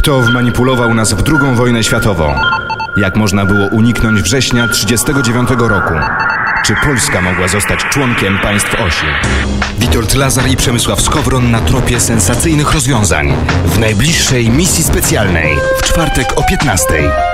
Kto wmanipulował nas w II wojnę światową? Jak można było uniknąć września 1939 roku? Czy Polska mogła zostać członkiem państw osi? Witold Lazar i Przemysław Skowron na tropie sensacyjnych rozwiązań w najbliższej misji specjalnej w czwartek o 15:00.